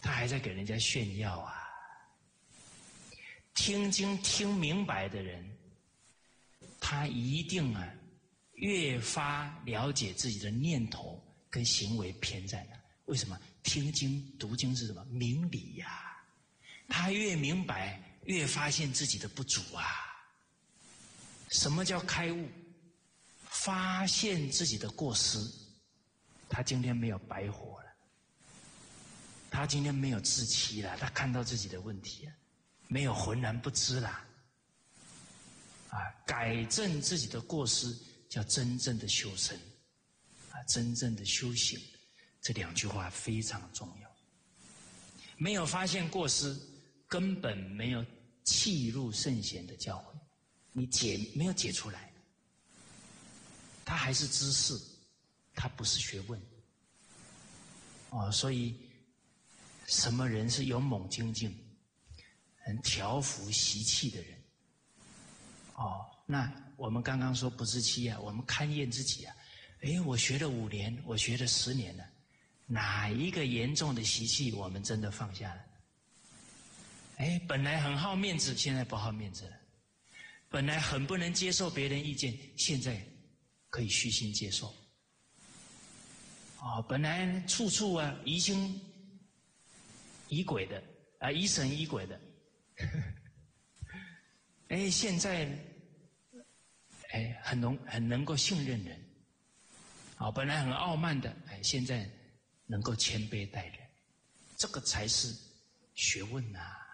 他还在给人家炫耀啊。听经听明白的人，他一定越发了解自己的念头跟行为偏在哪。为什么？听经读经是什么？明理呀。他越明白，越发现自己的不足啊。什么叫开悟？发现自己的过失。他今天没有白活了，他今天没有自欺了，他看到自己的问题了，没有浑然不知啦。改正自己的过失，叫真正的修身真正的修行。这两句话非常重要。没有发现过失，根本没有契入圣贤的教诲，你没有解出来，它还是知识，它不是学问。所以什么人是勇猛精进、很调伏习气的人？那我们刚刚说不自欺啊，我们勘验自己啊。我学了5年，我学了10年了，哪一个严重的习气我们真的放下了？本来很好面子，现在不好面子了；本来很不能接受别人意见，现在可以虚心接受。本来处处疑心疑鬼的疑神疑鬼的，现在很能够信任人。本来很傲慢的，现在能够谦卑待人，这个才是学问啊。